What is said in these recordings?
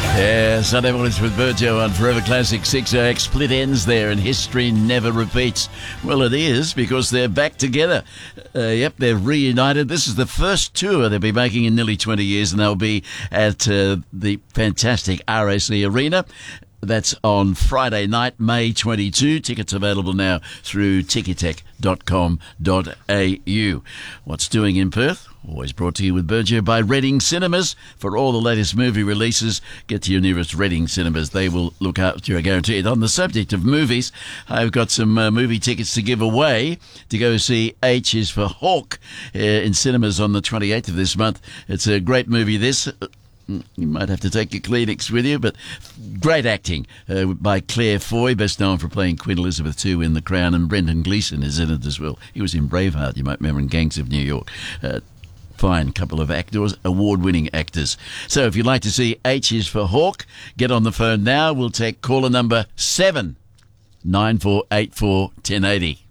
Yeah, Sunday mornings with Virgil on Forever Classic 6AX. Split ends there and history never repeats. Well, it is because they're back together. Yep, they're reunited. This is the first tour they'll be making in nearly 20 years, and they'll be at the fantastic RAC Arena. That's on Friday night, May 22. Tickets available now through ticketek.com.au. What's doing in Perth? Always brought to you with Berger by Reading Cinemas. For all the latest movie releases, get to your nearest Reading Cinemas. They will look after you, I guarantee it. On the subject of movies, I've got some movie tickets to give away to go see H is for Hawk in cinemas on the 28th of this month. It's a great movie, this. You might have to take your Kleenex with you, but great acting by Claire Foy, best known for playing Queen Elizabeth II in The Crown, and Brendan Gleeson is in it as well. He was in Braveheart, you might remember, in Gangs of New York. Fine couple of actors, award-winning actors. So if you'd like to see H is for Hawk, get on the phone now. We'll take caller number 7, 9484 1080.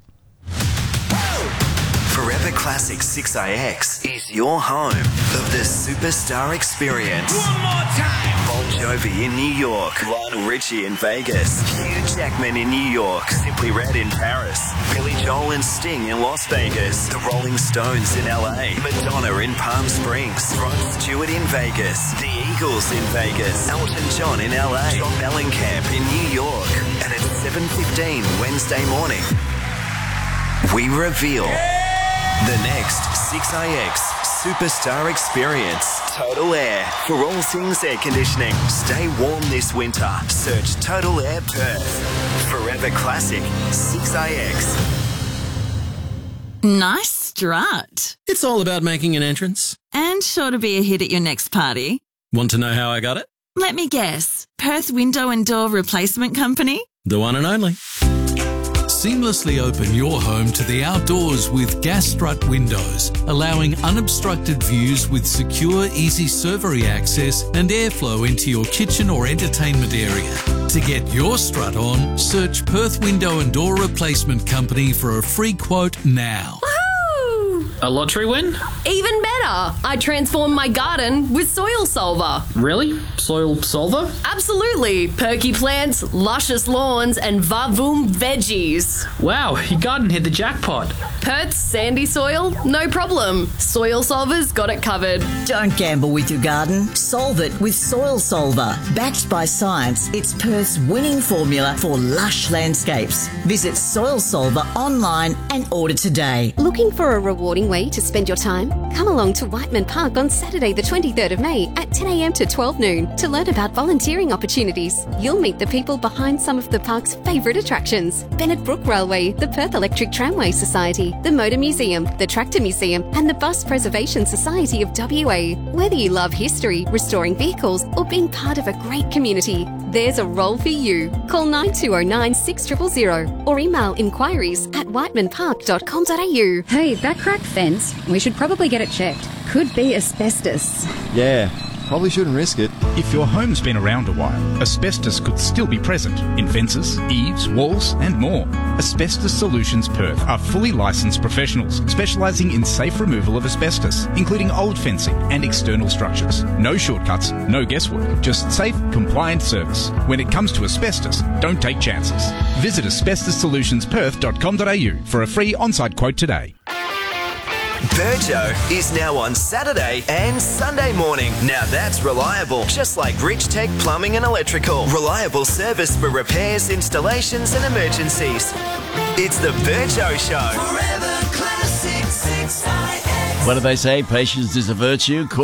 Forever Classic 6AX is your home of the Superstar Experience. One more time. Bon Jovi in New York, Lionel Richie in Vegas, Hugh Jackman in New York, Simply Red in Paris, Billy Joel and Sting in Las Vegas, the Rolling Stones in LA, Madonna in Palm Springs, Rod Stewart in Vegas, the Eagles in Vegas, Elton John in LA, John Mellencamp in New York, and at 7:15 Wednesday morning, we reveal the next 6AX Superstar Experience. Total Air for all things air conditioning. Stay warm this winter. Search Total Air Perth. Forever Classic 6AX. Nice strut. It's all about making an entrance. And sure to be a hit at your next party. Want to know how I got it? Let me guess. Perth Window and Door Replacement Company? The one and only. Seamlessly open your home to the outdoors with gas strut windows, allowing unobstructed views with secure, easy servery access and airflow into your kitchen or entertainment area. To get your strut on, search Perth Window and Door Replacement Company for a free quote now. A lottery win? Even better! I transformed my garden with Soil Solver. Really? Soil Solver? Absolutely! Perky plants, luscious lawns, and vavoom veggies. Wow, your garden hit the jackpot. Perth's sandy soil? No problem. Soil Solver's got it covered. Don't gamble with your garden. Solve it with Soil Solver. Backed by science, it's Perth's winning formula for lush landscapes. Visit Soil Solver online and order today. Looking for a rewarding way to spend your time? Come along to Whiteman Park on Saturday the 23rd of May at 10 a.m. to 12 noon to learn about volunteering opportunities. You'll meet the people behind some of the park's favourite attractions: Bennett Brook Railway, the Perth Electric Tramway Society, the Motor Museum, the Tractor Museum and the Bus Preservation Society of WA. Whether you love history, restoring vehicles or being part of a great community, there's a role for you. Call 9209 6000 or email inquiries@whitemanpark.com.au. Hey, that cracked fence, we should probably get it checked. Could be asbestos. Yeah, probably shouldn't risk it. If your home's been around a while, asbestos could still be present in fences, eaves, walls and more. Asbestos Solutions Perth are fully licensed professionals specialising in safe removal of asbestos, including old fencing and external structures. No shortcuts, no guesswork, just safe, compliant service. When it comes to asbestos, don't take chances. Visit asbestossolutionsperth.com.au for a free on-site quote today. Virgo is now on Saturday and Sunday morning. Now that's reliable, just like Rich Tech Plumbing and Electrical. Reliable service for repairs, installations and emergencies. It's the Virgo Show. Forever Classic 6IX. What do they say? Patience is a virtue.